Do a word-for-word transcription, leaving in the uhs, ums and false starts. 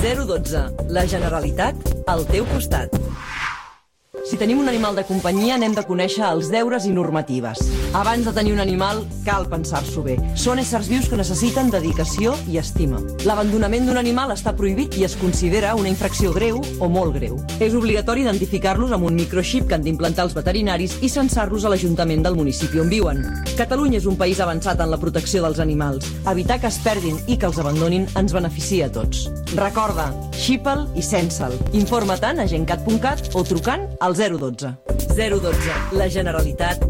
zero dotze. La Generalitat al teu costat. Si tenim un animal de companyia, n'hem de conèixer els deures i normatives. Abans de tenir un animal, cal pensar-s'ho bé. Són éssers vius que necessiten dedicació i estima. L'abandonament d'un animal està prohibit i es considera una infracció greu o molt greu. És obligatori identificar-los amb un microxip que han d'implantar els veterinaris i censar-los a l'Ajuntament del municipi on viuen. Catalunya és un país avançat en la protecció dels animals. Evitar que es perdin i que els abandonin ens beneficia a tots. Recorda, xipa'l i censa'l. Informa-te'n a gencat punt cat o trucant al zero dotze. zero dotze. La Generalitat